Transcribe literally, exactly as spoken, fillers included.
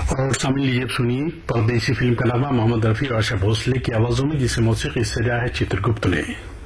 और शामिल लीजिए सुनिए परदेसी फिल्म का नामा मोहम्मद रफी और आशा भोसले की आवाजों में, जिसे मौसीकी सजा है चित्रगुप्त ने।